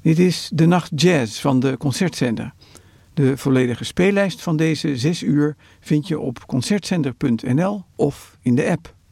Dit is De Nacht Jazz van de Concertzender. De volledige speellijst van deze 6 uur vind je op concertzender.nl of in de app.